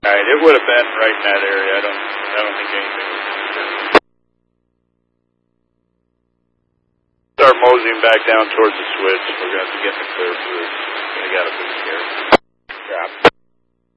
Alright, it would have been right in that area. I don't think anything was disturbed. Start moseying back down towards the switch. We're going to have to get in the clear for this. We got a boost here. Drop.